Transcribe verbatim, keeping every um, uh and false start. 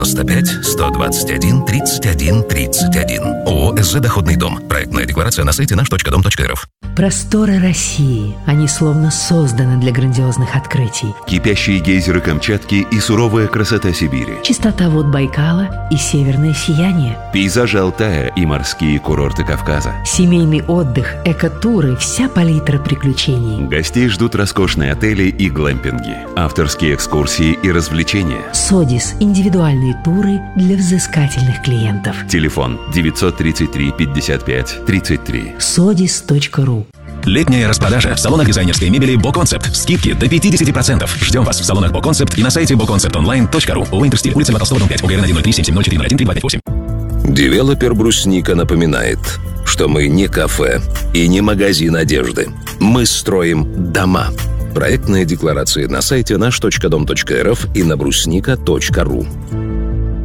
сто пять сто двадцать один тридцать один тридцать один. ООО «СЖ Доходный дом». Проектная декларация на сайте наш точка дом точка эр эф. Просторы России. Они словно созданы для грандиозных открытий. Кипящие гейзеры Камчатки и суровая красота Сибири. Чистота вод Байкала и северное сияние. Пейзажи Алтая и морские курорты Кавказа. Семейный отдых, экотуры, вся палитра приключений. Гостей ждут роскошные отели и глэмпинги, авторские экскурсии и развлечения. Содис. Индивидуальные туры для взыскательных клиентов. Телефон девятьсот тридцать три пятьдесят пять тридцать три. содис точка ру. Летняя распродажа в салонах дизайнерской мебели Боконцепт. Скидки до пятьдесят процентов. Ждем вас в салонах Боконцепт и на сайте боконцепт онлайн точка ру. ООО «Интерстиль», улица Льва Толстого, дом пять, ОГРН один ноль три семь семь ноль четыре ноль один три два пять восемь. Девелопер «Брусника» напоминает, что мы не кафе и не магазин одежды. Мы строим дома. Проектные декларации на сайте наш точка дом точка эр эф и на брусника точка ру.